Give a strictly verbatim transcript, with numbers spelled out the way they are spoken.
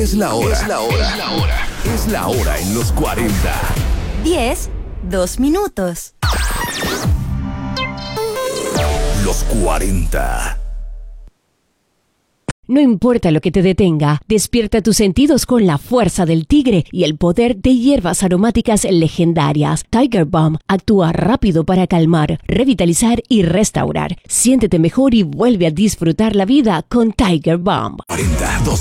Es la hora. Es la hora. Es la hora. Es la hora en los cuarenta. diez, dos minutos. Los cuarenta. No importa lo que te detenga, despierta tus sentidos con la fuerza del tigre y el poder de hierbas aromáticas legendarias. Tiger Balm actúa rápido para calmar, revitalizar y restaurar. Siéntete mejor y vuelve a disfrutar la vida con Tiger Balm. cuarenta, dos